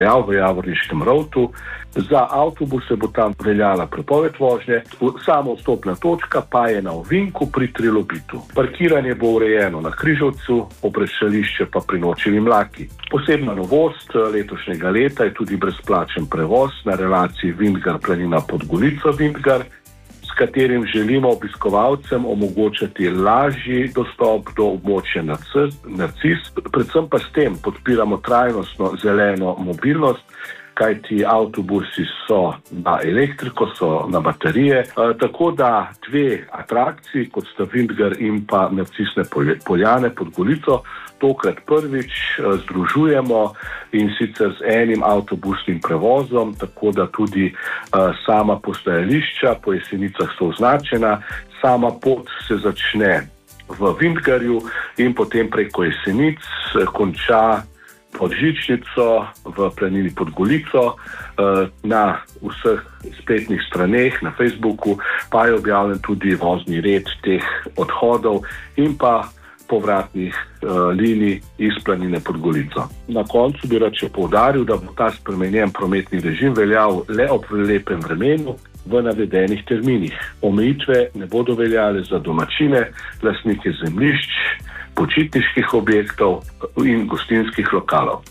v Javorniškem Rovtu. Za avtobuse bo tam veljala prepoved vožnje, samo vstopna točka pa je na ovinku pri Trilobitu. Parkiranje bo urejeno na Križevcu, obrešališče pa pri Nočevi Mlaki. Posebna novost letošnjega leta je tudi brezplačen prevoz na relaciji Vintgar-Planina Podgorica-Vintgar, s katerim želimo obiskovalcem omogočati lažji dostop do območja Narcis, predvsem pa s tem podpiramo trajnostno zeleno mobilnost, kajti avtobusi so na elektriko, so na baterije, tako da dve atrakciji, kot sta Vintgar in pa Narcisne poljane pod Golico, tokrat prvič združujemo in sicer z enim avtobusnim prevozom, tako da tudi sama postajališča po Jesenicah so označena, sama pot se začne v Vintgarju in potem preko Jesenic konča pod žičnico v Planini pod Golico. Na vseh spletnih straneh, na Facebooku pa je objavljen tudi vozni red teh odhodov in pa povratnih linij iz Planine pod Golico. Na koncu bi rad še poudaril, da bo ta spremenjen prometni režim veljal le ob lepem vremenu v navedenih terminih. Omejitve ne bodo veljale za domačine, lastnike zemljišč, počitniških objektov in gostinskih lokalov.